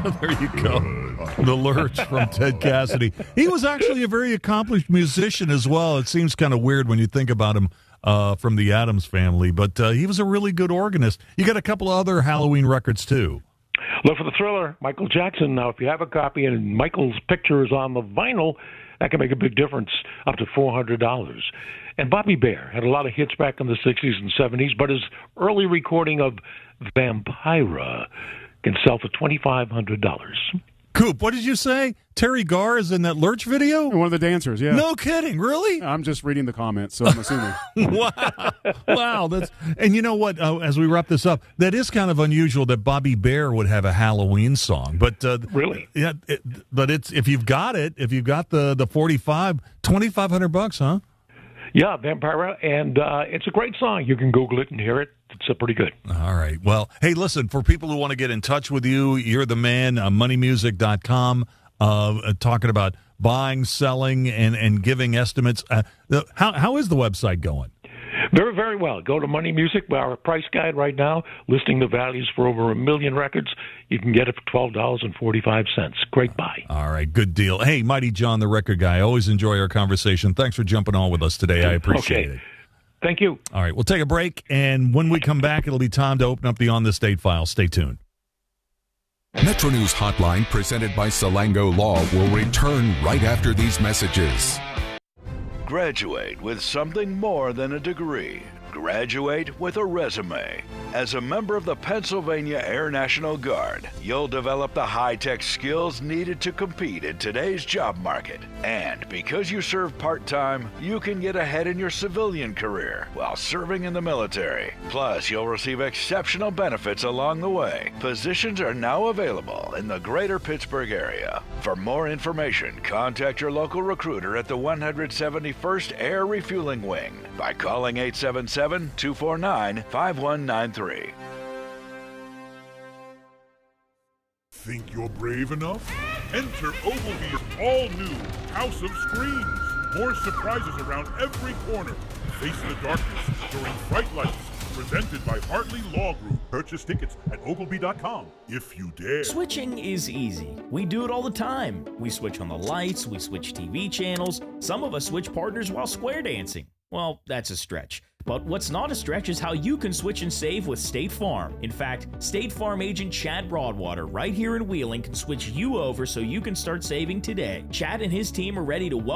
There you go. The Lurch from Ted Cassidy. He was actually a very accomplished musician as well. It seems kind of weird when you think about him from the Addams Family, but he was a really good organist. You got a couple of other Halloween records, too. Look for the Thriller, Michael Jackson. Now, if you have a copy and Michael's picture is on the vinyl, that can make a big difference, up to $400. And Bobby Bare had a lot of hits back in the 60s and 70s, but his early recording of Vampira can sell for $2,500. Coop, what did you say? Terry Garr is in that Lurch video? One of the dancers, yeah. No kidding, really? I'm just reading the comments, so I'm assuming. Wow. And you know what? As we wrap this up, that is kind of unusual that Bobby Bare would have a Halloween song. But really, yeah. But it's if you've got the 45, $2,500, huh? Yeah, Vampira, and it's a great song. You can Google it and hear it. It's pretty good. All right. Well, hey, listen, for people who want to get in touch with you, you're the man, moneymusic.com, talking about buying, selling, and giving estimates. How is the website going? Very, very well. Go to Money Music, our price guide right now, listing the values for over 1 million records. You can get it for $12.45. Great buy. All right, good deal. Hey, Mighty John, the record guy, I always enjoy our conversation. Thanks for jumping on with us today. I appreciate it. Thank you. All right, we'll take a break, and when we come back, it'll be time to open up the On the State file. Stay tuned. Metro News Hotline, presented by Salango Law, will return right after these messages. Graduate with something more than a degree. Graduate with a resume. As a member of the Pennsylvania Air National Guard, you'll develop the high-tech skills needed to compete in today's job market. And because you serve part-time, you can get ahead in your civilian career while serving in the military. Plus, you'll receive exceptional benefits along the way. Positions are now available in the greater Pittsburgh area. For more information, contact your local recruiter at the 171st Air Refueling Wing by calling 877-249-5193. Think you're brave enough? Enter Ogilvy's all-new House of Screams. More surprises around every corner. Face the darkness during Fright Lights. Presented by Hartley Law Group. Purchase tickets at Ogilvy.com if you dare. Switching is easy. We do it all the time. We switch on the lights, we switch TV channels. Some of us switch partners while square dancing. Well, that's a stretch. But what's not a stretch is how you can switch and save with State Farm. In fact, State Farm agent Chad Broadwater right here in Wheeling can switch you over so you can start saving today. Chad and his team are ready to welcome